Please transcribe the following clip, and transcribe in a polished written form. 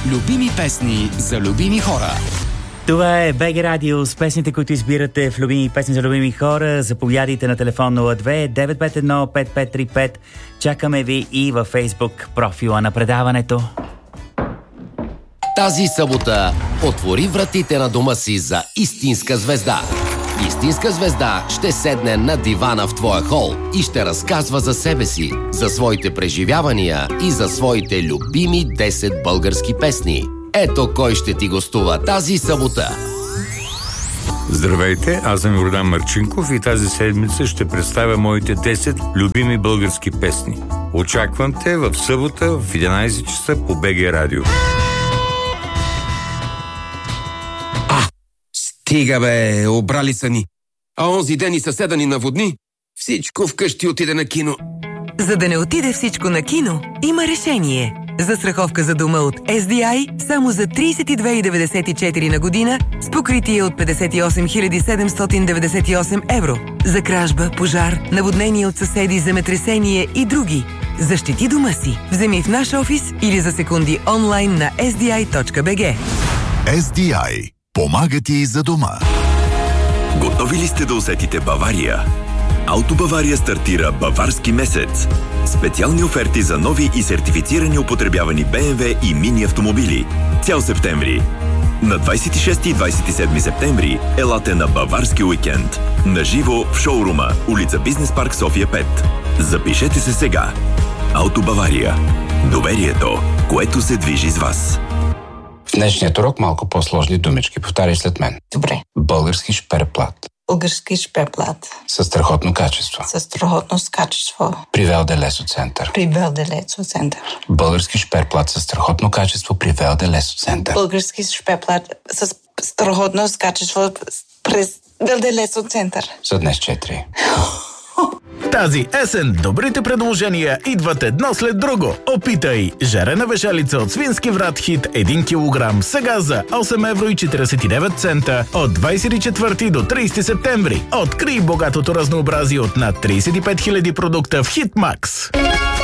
Любими песни за любими хора. Това е БГ Радио с песните, които избирате в любими песни за любими хора. Заповядайте на телефон 02-951-5535. Чакаме ви и във Фейсбук профила на предаването. Тази събота отвори вратите на дома си за истинска звезда. Истинска звезда ще седне на дивана в твоя хол и ще разказва за себе си, за своите преживявания и за своите любими 10 български песни. Ето кой ще ти гостува тази събота. Здравейте, аз съм Йордан Марчинков и тази седмица ще представя моите 10 любими български песни. Очаквам те в събота в 11 часа по БГ Радио. Стига бе, обрали са ни. А онзи ден и съседа ни наводни. Всичко вкъщи отиде на кино. За да не отиде всичко на кино, има решение. Застраховка за дома от SDI само за 32,94 на година с покритие от 58 798 евро. За кражба, пожар, наводнение от съседи, земетресение и други. Защити дома си. Вземи в наш офис или за секунди онлайн на sdi.bg. SDI. Помага ти за дома. Готови ли сте да усетите Бавария? Auto Бавария стартира Баварски месец. Специални оферти за нови и сертифицирани употребявани BMW и мини автомобили. Цял септември. На 26 и 27 септември елате на Баварски уикенд. Наживо в шоурума, улица Бизнес парк София 5. Запишете се сега. Auto Бавария. Доверието, което се движи с вас. В днешният урок малко по-сложни думички. Повтаряй след мен. Добре. Български шперплат. Български шперплат. Със страхотно качество. Със страхотно качество. При Велде Лесо Център. При Велде Лесо Център. Български шперплат със страхотно качество при Велде Лесо Център. Български шперплат с страхотно качество през Велде Лесо Център. За днес 4. Тази есен добрите предложения идват едно след друго. Опитай! Жарена вешалица от Свински врат Хит 1 кг. Сега за 8,49 евро от 24 до 30 септември. Открий богатото разнообразие от над 35 000 продукта в Хит Макс.